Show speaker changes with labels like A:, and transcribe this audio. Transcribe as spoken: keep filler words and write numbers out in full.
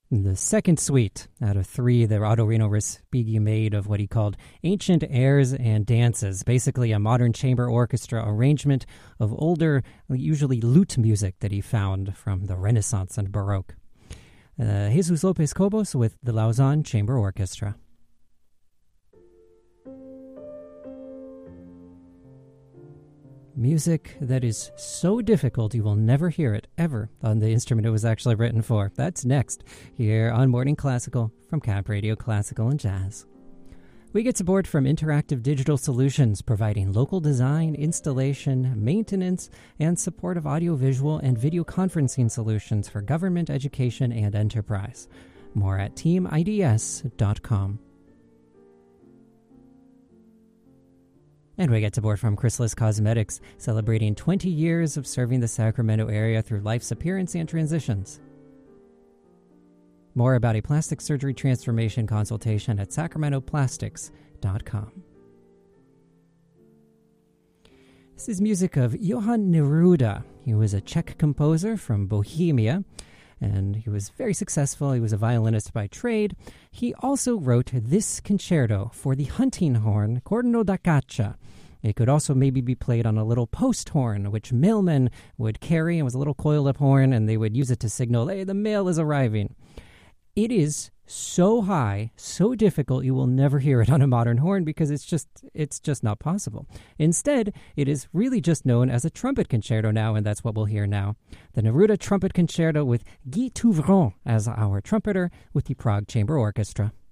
A: The second suite out of three that Ottorino Respighi made of what he called ancient airs and dances, basically a modern chamber orchestra arrangement of older, usually lute music that he found from the Renaissance and Baroque. Uh, Jesus Lopez Cobos with the Lausanne Chamber Orchestra. Music that is so difficult you will never hear it, ever, on the instrument it was actually written for. That's next, here on Morning Classical from Cap Radio Classical and Jazz. We get support from Interactive Digital Solutions, providing local design, installation, maintenance, and support of audiovisual and video conferencing solutions for government, education, and enterprise. More at team I D S dot com. And we get support from Chrysalis Cosmetics, celebrating twenty years of serving the Sacramento area through life's appearance and transitions. More about a plastic surgery transformation consultation at sacramento plastics dot com. This is music of Johann Neruda. He was a Czech composer from Bohemia, and he was very successful. He was a violinist by trade. He also wrote this concerto for the hunting horn, corno da caccia. It could also maybe be played on a little post horn, which mailmen would carry. It was a little coiled-up horn, and they would use it to signal, hey, the mail is arriving. It is so high, so difficult, you will never hear it on a modern horn because it's just it's just not possible. Instead, it is really just known as a trumpet concerto now, and that's what we'll hear now. The Neruda Trumpet Concerto with Guy Touvron as our trumpeter with the Prague Chamber Orchestra.